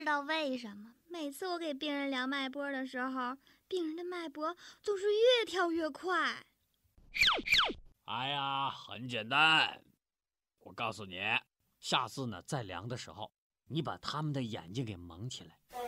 知道为什么？每次我给病人量脉搏的时候，病人的脉搏总是越跳越快。 哎呀，很简单，我告诉你，下次呢再量的时候，你把他们的眼睛给蒙起来，